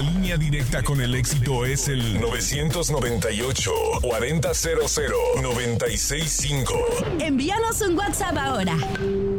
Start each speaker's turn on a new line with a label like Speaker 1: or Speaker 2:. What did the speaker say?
Speaker 1: línea directa con el éxito es el 998-4000-965.
Speaker 2: Envíanos un WhatsApp ahora.